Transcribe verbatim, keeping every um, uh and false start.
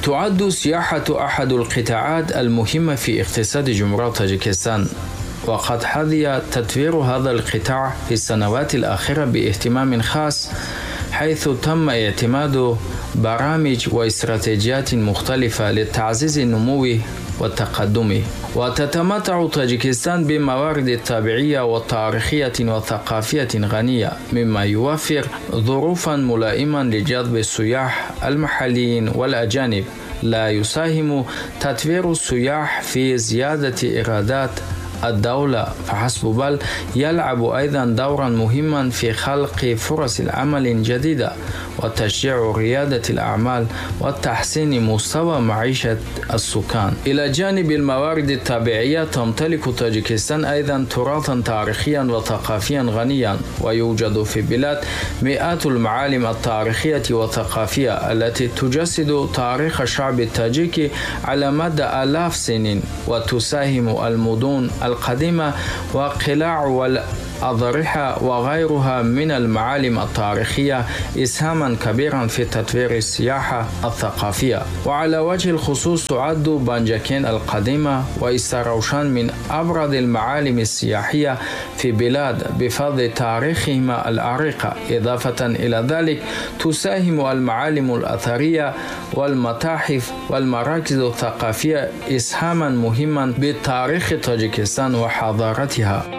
تعد السياحة أحد القطاعات المهمة في اقتصاد جمهورية طاجيكستان، وقد حظي تطوير هذا القطاع في السنوات الأخيرة باهتمام خاص، حيث تم اعتماد برامج واستراتيجيات مختلفة لتعزيز النمو والتقدم. وتتمتع طاجيكستان بموارد طبيعية وتاريخية وثقافية غنية، مما يوفر ظروفا ملائمة لجذب السياح المحليين والأجانب. لا يساهم تطوير السياح في زيادة إيرادات الدولة فحسب، بل يلعب أيضا دورا مهما في خلق فرص العمل الجديدة وتشجيع ريادة الأعمال وتحسين مستوى معيشة السكان. إلى جانب الموارد الطبيعية، تمتلك طاجيكستان أيضا تراثا تاريخيا وثقافيا غنيا، ويوجد في البلاد مئات المعالم التاريخية والثقافية التي تجسد تاريخ الشعب التاجيكي على مدى آلاف سنين، وتساهم المدن القديمة وقلاع والأضرحة وغيرها من المعالم التاريخية إسهاما كبيرا في تطوير السياحة الثقافية. وعلى وجه الخصوص تعد بانجاكين القديمة وإستروشان من أبرز المعالم السياحية في بلاد بفضل تاريخهما العريق. إضافة إلى ذلك، تساهم المعالم الأثرية والمتاحف والمراكز الثقافية إسهاما مهما بتاريخ طاجيكستان وحضارتها.